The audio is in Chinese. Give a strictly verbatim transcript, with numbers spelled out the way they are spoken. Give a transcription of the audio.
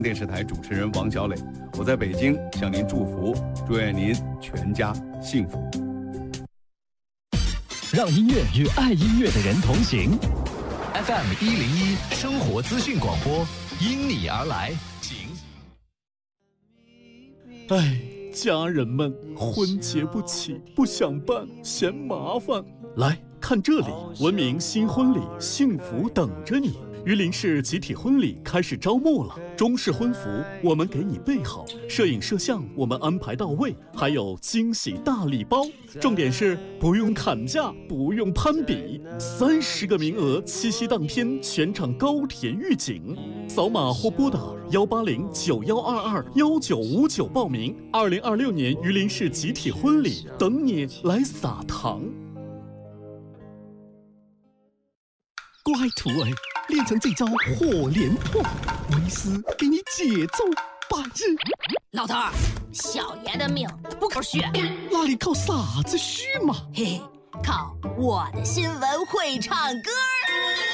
电视台主持人王小磊，我在北京向您祝福，祝愿您全家幸福。 让音乐与爱音乐的人同行。F M 一零一生活资讯广播，因你而来，请。 哎，家人们，婚结不起，不想办，嫌麻烦。来看这里，文明新婚礼，幸福等着你。榆林市集体婚礼开始招募了，中式婚服我们给你备好，摄影摄像我们安排到位，还有惊喜大礼包。重点是不用砍价，不用攀比，三十个名额，七夕当天全场高甜预警。扫码或拨打幺八零九幺二二幺九五九报名。二零二六年榆林市集体婚礼，等你来撒糖。 乖徒儿，练成这招火连破，为师给你节奏半日。 老头儿，小爷的命不靠血， 那里靠啥子虚嘛？ 嘿嘿，靠我的新闻会唱歌。